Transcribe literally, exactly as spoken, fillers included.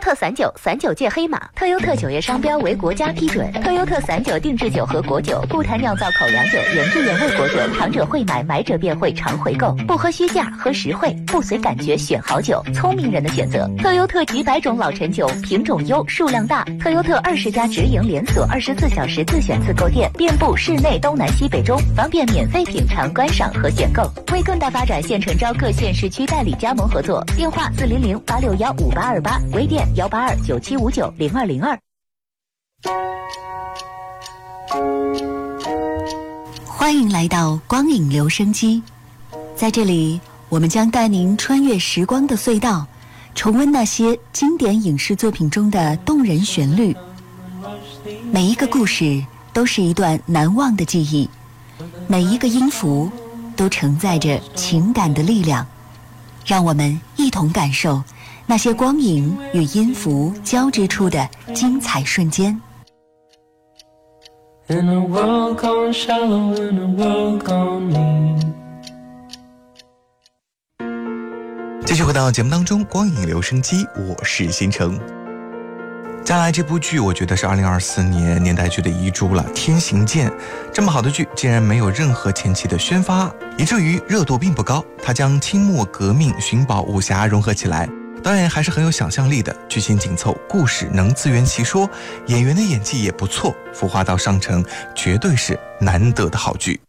特散酒，散酒界黑马。特优特酒业商标为国家批准。特优特散酒定制酒和果酒，不谈酿造口粮酒，原汁原味果酒，尝者会买，买者便会常回购。不喝虚价，喝实惠，不随感觉选好酒，聪明人的选择。特优特几百种老陈酒，品种优，数量大。特优特二十家直营连锁，二十四小时自选自购店，遍布市内东南西北中，方便免费品尝、观赏和选购。为更大发展，现诚招各县市区代理加盟合作，电话四零零八六幺五八二八，微店幺八二九七五九零二零二。 欢迎来到光影留声机，在这里我们将带您穿越时光的隧道，重温那些经典影视作品中的动人旋律。每一个故事都是一段难忘的记忆，每一个音符都承载着情感的力量。让我们一同感受那些光影与音符交织出的精彩瞬间。 In a world gone shallow, in a world gone mean。 继续回到节目当中，光影留声机，我是新城。接下来这部剧我觉得是二零二四年年代剧的遗珠了，《天行健》这么好的剧竟然没有任何前期的宣发，以至于热度并不高。它将清末革命、寻宝、武侠融合起来，导演还是很有想象力的，剧情紧凑，故事能自圆其说，演员的演技也不错，服化道上乘，绝对是难得的好剧。